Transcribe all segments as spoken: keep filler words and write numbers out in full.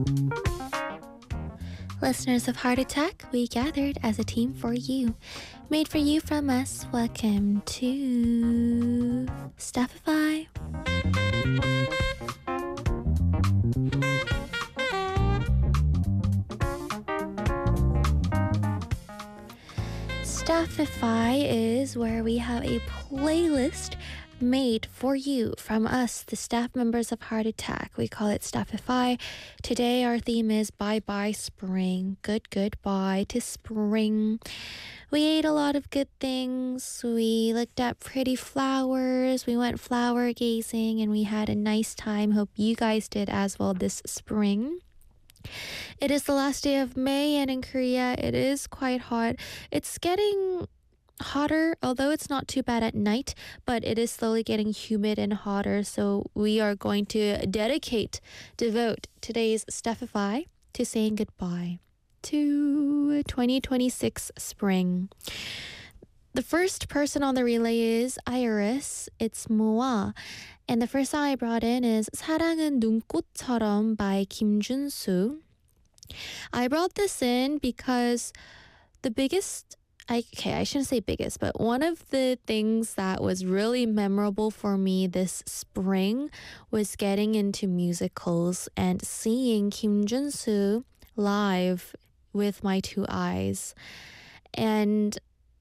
Listeners of Heart Attack, we gathered as a team for you. Made for you from us. Welcome to Stuffify. Stuffify is where we have a playlist made for you from us, the staff members of Heart Attack. We call it Stuffify. Today our theme is Bye Bye Spring. Good goodbye to spring. We ate a lot of good things. We looked at pretty flowers. We went flower gazing and we had a nice time. Hope you guys did as well this spring. It is the last day of May and in Korea it is quite hot. It's getting hotter, although it's not too bad at night, but it is slowly getting humid and hotter. So we are going to dedicate, devote today's Stuffify to saying goodbye to twenty twenty-six spring. The first person on the relay is Iris. It's Moa. And the first song I brought in is 사랑은 눈꽃처럼 by Kim Jun-soo. I brought this in because the biggest I, okay, I shouldn't say biggest, but one of the things that was really memorable for me this spring was getting into musicals and seeing Kim Jun-soo live with my two eyes. And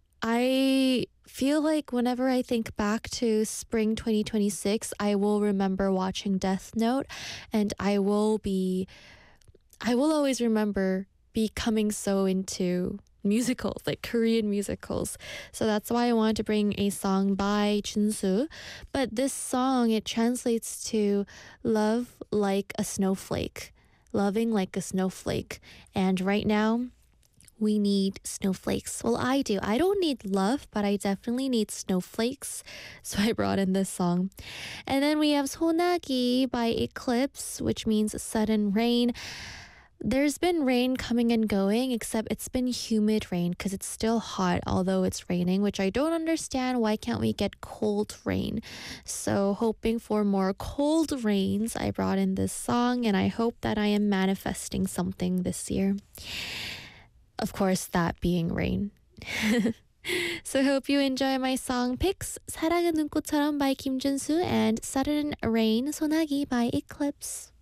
I feel like whenever I think back to spring twenty twenty-six, I will remember watching Death Note, and I will be, I will always remember becoming so into musicals, like Korean musicals. So that's why I wanted to bring a song by Jun-soo. But this song, it translates to love like a snowflake, loving like a snowflake. And right now, we need snowflakes. Well, I do. I don't need love, but I definitely need snowflakes. So I brought in this song. And then we have 소나기 by Eclipse, which means sudden rain. There's been rain coming and going, except it's been humid rain because it's still hot, although it's raining, which I don't understand. Why can't we get cold rain? So hoping for more cold rains, I brought in this song, and I hope that I am manifesting something this year. Of course, that being rain. So hope you enjoy my song picks. 사랑은 눈꽃처럼 by Kim Jun-soo and Sudden Rain, 소나기 by Eclipse.